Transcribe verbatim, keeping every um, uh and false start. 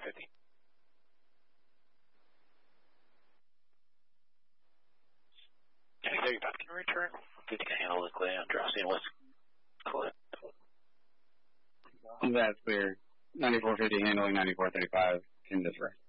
fifty. ninety thirty-five, can you return? fifty can handle the clear. Drowsy and West clear. That's clear. ninety-four fifty handling ninety-four thirty-five. Can differ.